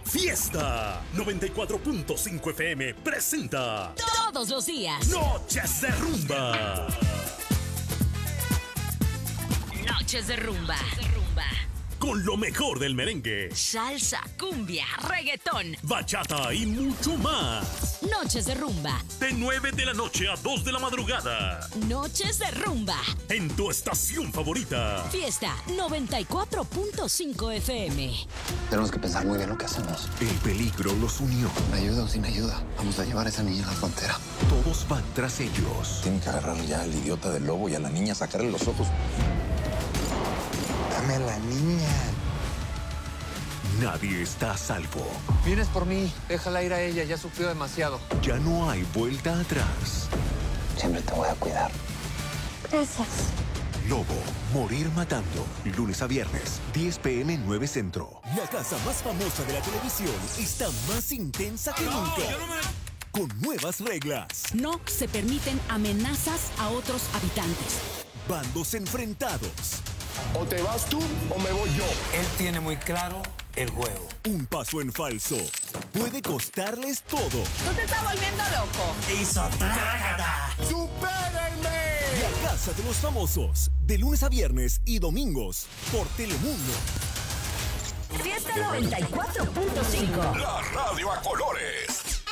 Fiesta 94.5 FM presenta todos los días Noches de Rumba. Noches de Rumba. Con lo mejor del merengue, Salsa, cumbia, reggaetón, bachata y mucho más. Noches de Rumba. De 9 de la noche a 2 de la madrugada. Noches de Rumba. En tu estación favorita. Fiesta 94.5 FM. Tenemos que pensar muy bien lo que hacemos. El peligro los unió. ¿Con ayuda o sin ayuda? Vamos a llevar a esa niña a la frontera. Todos van tras ellos. Tienen que agarrar ya al idiota del lobo y a la niña, sacarle los ojos. Dame a la niña. Nadie está a salvo. Vienes por mí, déjala ir a ella, ya sufrió demasiado. Ya no hay vuelta atrás. Siempre te voy a cuidar. Gracias. Lobo, morir matando. Lunes a viernes, 10 p.m. 9 Centro. La casa más famosa de la televisión está más intensa que nunca. Con nuevas reglas. No se permiten amenazas a otros habitantes. Bandos enfrentados. O te vas tú o me voy yo. Él tiene muy claro el juego. Un paso en falso puede costarles todo. ¿Tú te estás volviendo loco? ¡Hizo trágata! ¡Supérenme! La Casa de los Famosos. De lunes a viernes y domingos por Telemundo. Fiesta 94.5. La radio a colores.